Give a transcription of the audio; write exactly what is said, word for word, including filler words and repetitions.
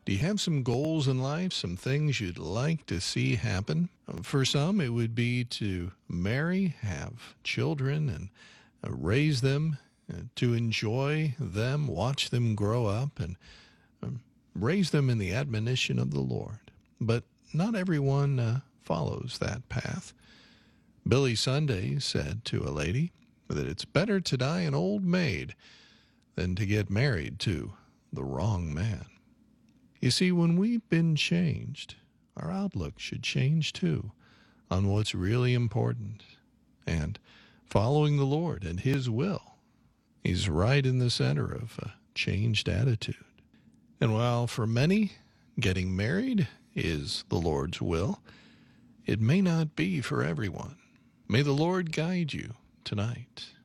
Do you have some goals in life, some things you'd like to see happen? Uh, For some, it would be to marry, have children, and uh, raise them, uh, to enjoy them, watch them grow up, and um, raise them in the admonition of the Lord. But not everyone uh, follows that path. Billy Sunday said to a lady that it's better to die an old maid than to get married to the wrong man. You see, when we've been changed, our outlook should change too on what's really important. And following the Lord and His will is right in the center of a changed attitude. And while for many, getting married is the Lord's will, it may not be for everyone. May the Lord guide you tonight.